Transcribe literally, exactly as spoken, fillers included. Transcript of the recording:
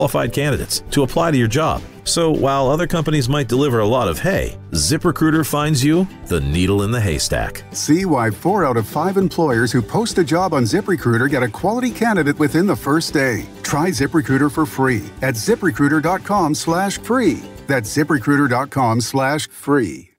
qualified candidates to apply to your job. So while other companies might deliver a lot of hay, ZipRecruiter finds you the needle in the haystack. See why four out of five employers who post a job on ZipRecruiter get a quality candidate within the first day. Try ZipRecruiter for free at ziprecruiter dot com slash free. That's ziprecruiter dot com slash free.